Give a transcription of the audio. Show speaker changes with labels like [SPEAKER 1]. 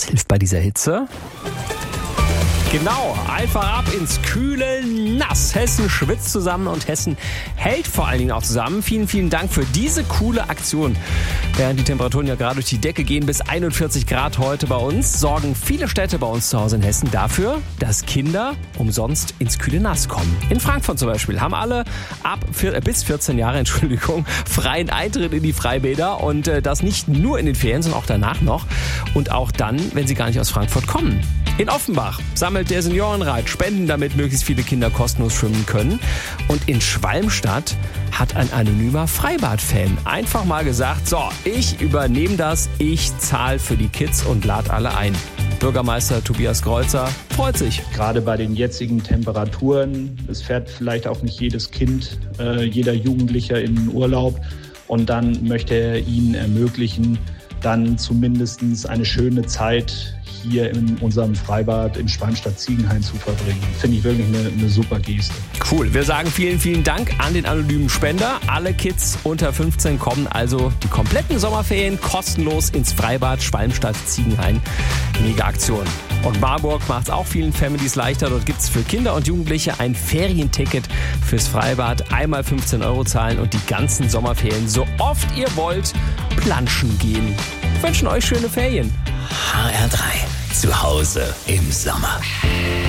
[SPEAKER 1] hilft bei dieser Hitze? Genau, einfach ab ins kühle Nass. Hessen schwitzt zusammen und Hessen hält vor allen Dingen auch zusammen. Vielen, vielen Dank für diese coole Aktion. Während die Temperaturen ja gerade durch die Decke gehen, bis 41 Grad heute bei uns, sorgen viele Städte bei uns zu Hause in Hessen dafür, dass Kinder umsonst ins kühle Nass kommen. In Frankfurt zum Beispiel haben alle bis 14 Jahre, freien Eintritt in die Freibäder und das nicht nur in den Ferien, sondern auch danach noch und auch dann, wenn sie gar nicht aus Frankfurt kommen. In Offenbach sammelt der Seniorenrat Spenden, damit möglichst viele Kinder kostenlos schwimmen können. Und in Schwalmstadt hat ein anonymer Freibad-Fan einfach mal gesagt, so, ich übernehme das, ich zahle für die Kids und lade alle ein. Bürgermeister Tobias Kreuzer freut sich.
[SPEAKER 2] Gerade bei den jetzigen Temperaturen, es fährt vielleicht auch nicht jedes Kind, jeder Jugendlicher in den Urlaub. Und dann möchte er ihnen ermöglichen, dann zumindest eine schöne Zeit hier in unserem Freibad in Schwalmstadt-Ziegenhain zu verbringen. Finde ich wirklich eine super Geste.
[SPEAKER 1] Cool. Wir sagen vielen, vielen Dank an den anonymen Spender. Alle Kids unter 15 kommen also die kompletten Sommerferien kostenlos ins Freibad Schwalmstadt-Ziegenhain. Mega Aktion. Und Marburg macht es auch vielen Families leichter. Dort gibt es für Kinder und Jugendliche ein Ferienticket fürs Freibad. Einmal 15 € zahlen und die ganzen Sommerferien so oft ihr wollt planschen gehen. Wir wünschen euch schöne Ferien.
[SPEAKER 3] HR3, zu Hause im Sommer.